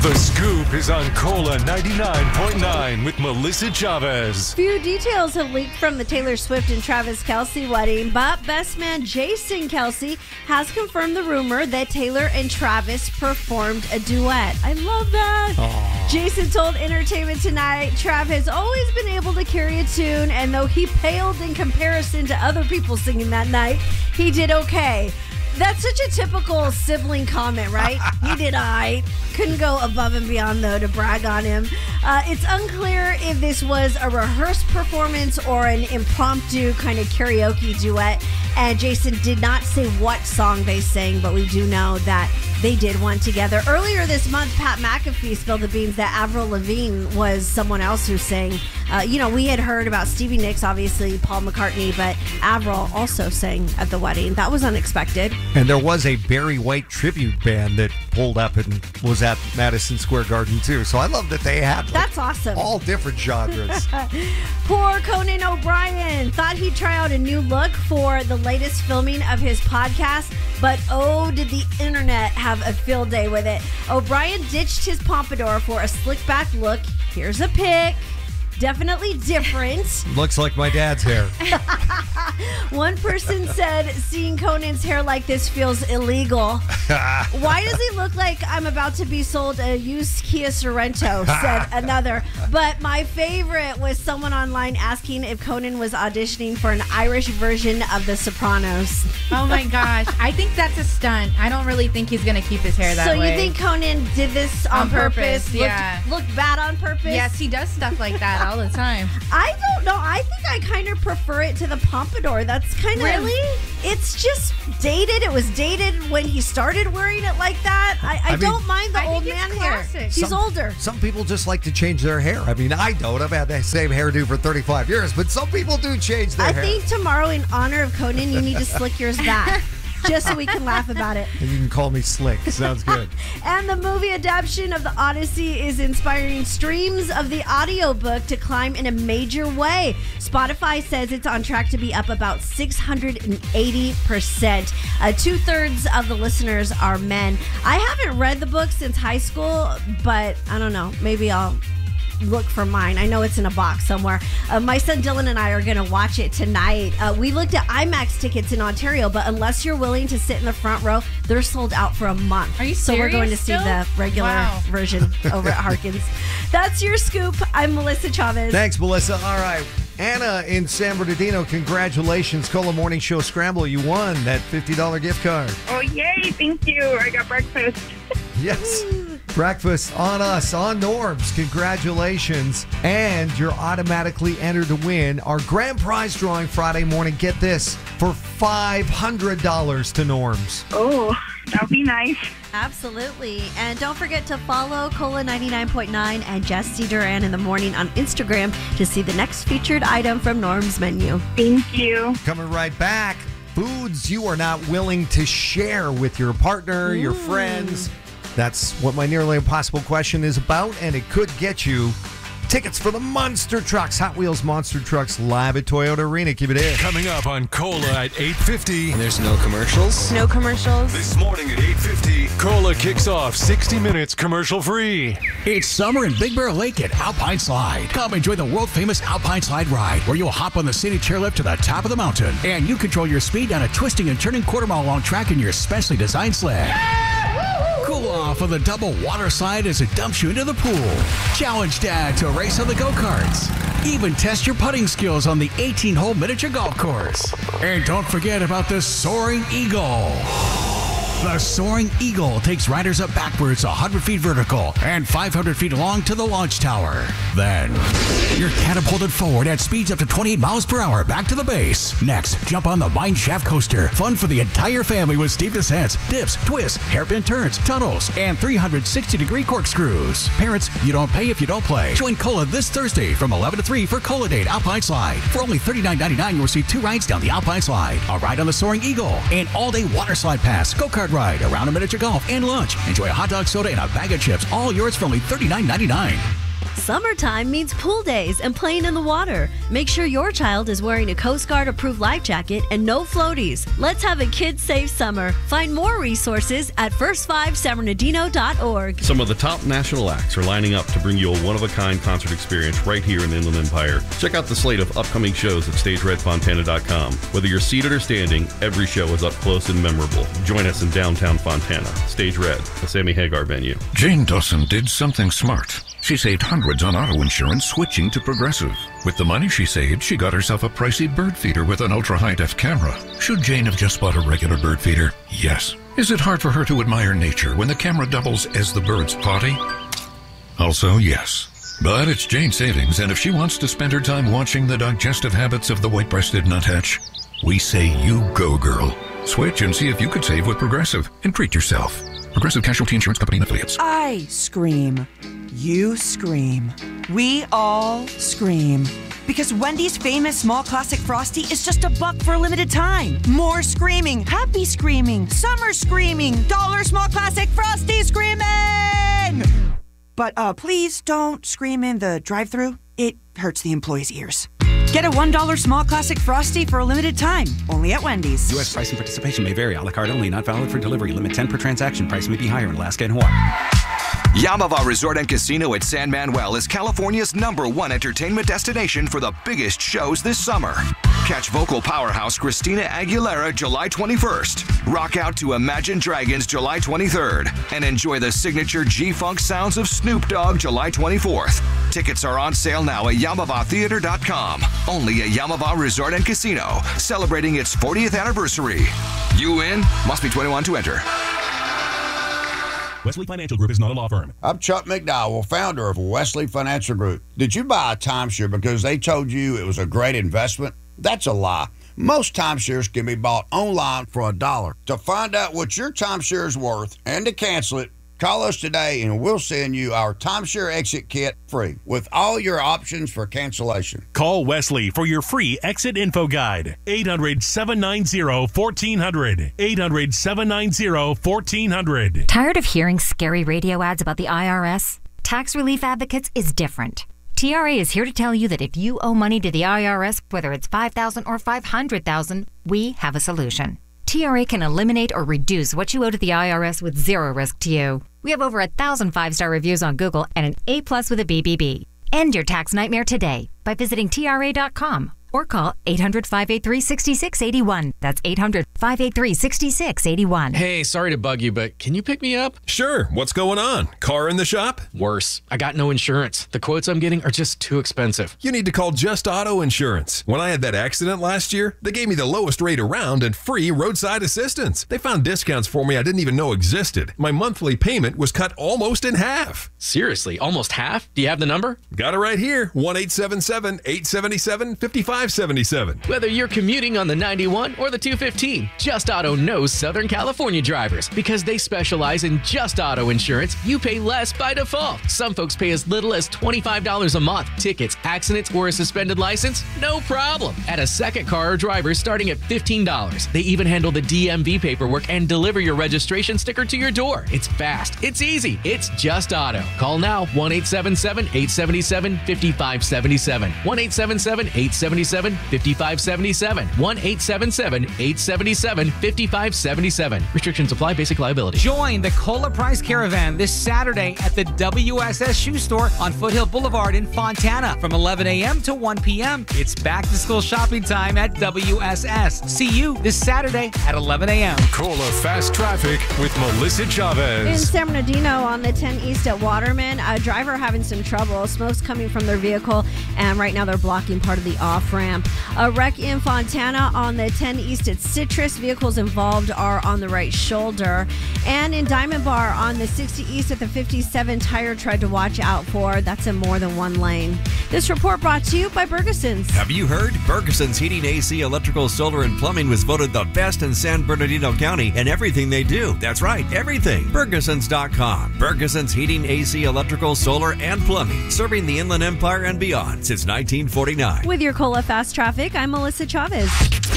The Scoop is on Cola 99.9 with Melissa Chavez. Few details have leaked from the Taylor Swift and Travis Kelce wedding, but best man Jason Kelce has confirmed the rumor that Taylor and Travis performed a duet. I love that. Aww. Jason told Entertainment Tonight, Trav has always been able to carry a tune, and though he paled in comparison to other people singing that night, he did okay. That's such a typical sibling comment, right? He did all right. Couldn't go above and beyond, though, to brag on him. It's unclear if this was a rehearsed performance or an impromptu kind of karaoke duet. And Jason did not say what song they sang, but we do know that they did one together. Earlier this month, Pat McAfee spilled the beans that Avril Lavigne was someone else who sang. We had heard about Stevie Nicks, obviously, Paul McCartney, but Avril also sang at the wedding. That was unexpected. And there was a Barry White tribute band that pulled up and was at Madison Square Garden, too. So I love that they had That's awesome. All different genres. Poor Conan O'Brien thought he'd try out a new look for the latest filming of his podcast, but oh, did the internet have a field day with it. O'Brien ditched his pompadour for a slick back look. Here's a pic. Definitely different. Looks like my dad's hair. One person said, seeing Conan's hair like this feels illegal. Why does he look like I'm about to be sold a used Kia Sorento, said another. But my favorite was someone online asking if Conan was auditioning for an Irish version of The Sopranos. Oh my gosh. I think that's a stunt. I don't really think he's going to keep his hair that way. So you think Conan did this on purpose? Yeah. Looked bad on purpose? Yes, he does stuff like that all the time. I don't know. I think I kind of prefer it to the pompadour. That's kind of... Really? It's just dated. It was dated when he started wearing it like that. I don't mind the old man hair. He's older. Some people just like to change their hair. I mean, I don't. I've had the same hairdo for 35 years, but some people do change their hair. I think tomorrow, in honor of Conan, you need to slick yours back. Just so we can laugh about it. And you can call me Slick. Sounds good. And the movie adaptation of The Odyssey is inspiring streams of the audiobook to climb in a major way. Spotify says it's on track to be up about 680%. Two-thirds of the listeners are men. I haven't read the book since high school, but I don't know. Maybe I'll look for mine. I know it's in a box somewhere. My son Dylan and I are going to watch it tonight. We looked at IMAX tickets in Ontario, but unless you're willing to sit in the front row, they're sold out for a month. Are you serious? So we're going to see the regular version over at Harkins. That's your scoop. I'm Melissa Chavez. Thanks, Melissa. All right. Anna in San Bernardino, congratulations. Cola Morning Show Scramble. You won that $50 gift card. Oh, yay. Thank you. I got breakfast. Yes. Breakfast on us, on Norms. Congratulations. And you're automatically entered to win our grand prize drawing Friday morning. Get this, for $500 to Norms. Oh, that would be nice. Absolutely. And don't forget to follow Cola 99.9 and Jesse Duran in the morning on Instagram to see the next featured item from Norm's menu. Thank you. Coming right back. Foods you are not willing to share with your partner, your friends. That's what my nearly impossible question is about, and it could get you tickets for the Monster Trucks, Hot Wheels Monster Trucks live at Toyota Arena. Keep it in. Coming up on Cola at 8:50. And there's no commercials? No commercials. This morning at 8:50, Cola kicks off 60 minutes commercial-free. It's summer in Big Bear Lake at Alpine Slide. Come enjoy the world-famous Alpine Slide ride, where you'll hop on the city chairlift to the top of the mountain, and you control your speed down a twisting and turning quarter-mile-long track in your specially designed sled. Cool off on the double water slide as it dumps you into the pool. Challenge Dad to race on the go-karts. Even test your putting skills on the 18-hole miniature golf course. And don't forget about the Soaring Eagle. The Soaring Eagle takes riders up backwards 100 feet vertical and 500 feet long to the launch tower. Then, you're catapulted forward at speeds up to 28 miles per hour back to the base. Next, jump on the Mine Shaft Coaster. Fun for the entire family with steep descents, dips, twists, hairpin turns, tunnels, and 360-degree corkscrews. Parents, you don't pay if you don't play. Join Cola this Thursday from 11 to 3 for Cola Date Alpine Slide. For only $39.99, you'll receive 2 rides down the Alpine Slide, a ride on the Soaring Eagle, an all-day water slide pass, go-kart ride, around a miniature golf, and lunch. Enjoy a hot dog, soda, and a bag of chips, all yours for only $39.99. Summertime means pool days and playing in the water. Make sure your child is wearing a Coast Guard approved life jacket and no floaties. Let's have a kid-safe summer. Find more resources at first5sanbernardino.org. Some of the top national acts are lining up to bring you a one-of-a-kind concert experience right here in the Inland Empire. Check out the slate of upcoming shows at StageRedFontana.com. Whether you're seated or standing, every show is up close and memorable. Join us in downtown Fontana. Stage Red, the Sammy Hagar venue. Jane Dawson did something smart. She saved hundreds on auto insurance switching to Progressive. With the money she saved, she got herself a pricey bird feeder with an ultra-high-def camera. Should Jane have just bought a regular bird feeder? Yes. Is it hard for her to admire nature when the camera doubles as the bird's potty? Also, yes. But it's Jane's savings, and if she wants to spend her time watching the digestive habits of the white-breasted nuthatch, we say you go, girl. Switch and see if you could save with Progressive and treat yourself. Progressive Casualty Insurance Company and Affiliates. I scream. You scream. We all scream. Because Wendy's famous small classic Frosty is just $1 for a limited time. More screaming, happy screaming, summer screaming, dollar small classic Frosty screaming! But please don't scream in the drive-thru. It hurts the employees' ears. Get a $1 small classic Frosty for a limited time, only at Wendy's. U.S. price and participation may vary. A la carte only, not valid for delivery. Limit 10 per transaction. Price may be higher in Alaska and Hawaii. Yamava Resort and Casino at San Manuel is California's #1 entertainment destination for the biggest shows this summer. Catch vocal powerhouse Christina Aguilera July 21st, rock out to Imagine Dragons July 23rd, and enjoy the signature G-Funk sounds of Snoop Dogg July 24th. Tickets are on sale now at YamavaTheater.com. Only at Yamava Resort and Casino, celebrating its 40th anniversary. You in? Must be 21 to enter. Wesley Financial Group is not a law firm. I'm Chuck McDowell, founder of Wesley Financial Group. Did you buy a timeshare because they told you it was a great investment? That's a lie. Most timeshares can be bought online for $1. To find out what your timeshare is worth and to cancel it, call us today and we'll send you our timeshare exit kit free with all your options for cancellation. Call Wesley for your free exit info guide. 800-790-1400. 800-790-1400. Tired of hearing scary radio ads about the IRS? Tax Relief Advocates is different. TRA is here to tell you that if you owe money to the IRS, whether it's $5,000 or $500,000, we have a solution. TRA can eliminate or reduce what you owe to the IRS with zero risk to you. We have over 1,000 5-star reviews on Google and an A+ with a BBB. End your tax nightmare today by visiting TRA.com or call 800-583-6681. That's 800-583-6681. Hey, sorry to bug you, but can you pick me up? Sure. What's going on? Car in the shop? Worse. I got no insurance. The quotes I'm getting are just too expensive. You need to call Just Auto Insurance. When I had that accident last year, they gave me the lowest rate around and free roadside assistance. They found discounts for me I didn't even know existed. My monthly payment was cut almost in half. Seriously? Almost half? Do you have the number? Got it right here. 1-877-877-5577. Whether you're commuting on the 91 or the 215, Just Auto knows Southern California drivers. Because they specialize in just auto insurance, you pay less by default. Some folks pay as little as $25 a month. Tickets, accidents, or a suspended license? No problem. Add a second car or driver starting at $15. They even handle the DMV paperwork and deliver your registration sticker to your door. It's fast. It's easy. It's Just Auto. Call now, 1-877-877-5577. 1-877-877-5577. 1-877-877-5577. Restrictions apply. Basic liability. Join the Kohler Price Caravan this Saturday at the WSS Shoe Store on Foothill Boulevard in Fontana from 11 a.m. to 1 p.m. It's back to school shopping time at WSS. See you this Saturday at 11 a.m. Kohler Fast Traffic with Melissa Chavez. In San Bernardino on the 10 East at Waterman, a driver having some trouble. Smoke's coming from their vehicle, and right now they're blocking part of the off-ramp. A wreck in Fontana on the 10 East at Citrus. Vehicles involved are on the right shoulder. And in Diamond Bar on the 60 East at the 57, tire tread to watch out for. That's in more than one lane. This report brought to you by Bergeson's. Have you heard? Bergeson's Heating, AC, Electrical, Solar, and Plumbing was voted the best in San Bernardino County in everything they do. That's right, everything. Bergesons.com. Bergeson's Heating, AC, Electrical, Solar, and Plumbing. Serving the Inland Empire and beyond since 1949. With your Kohler Fast Traffic, I'm Melissa Chavez.